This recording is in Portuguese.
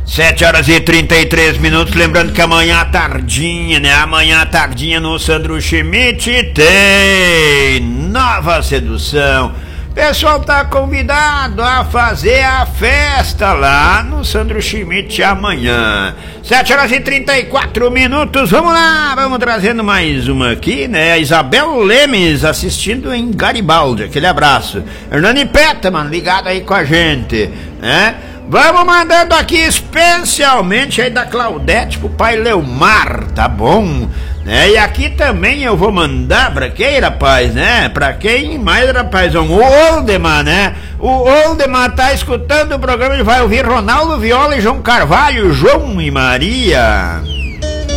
7h33, lembrando que amanhã à tardinha, né? Amanhã à tardinha no Sandro Schmidt tem Nova Sedução. Pessoal tá convidado a fazer a festa lá no Sandro Schmidt amanhã. 7h34, vamos lá, vamos trazendo mais uma aqui, né? A Isabel Lemes assistindo em Garibaldi, aquele abraço. Hernani Petman ligado aí com a gente, né? Vamos mandando aqui especialmente aí da Claudete pro pai Leomar, tá bom? Né? E aqui também eu vou mandar pra quem, rapaz, né? Pra quem mais, rapaz? O Oldemar, né? O Oldemar tá escutando o programa e vai ouvir Ronaldo Viola e João Carvalho, João e Maria.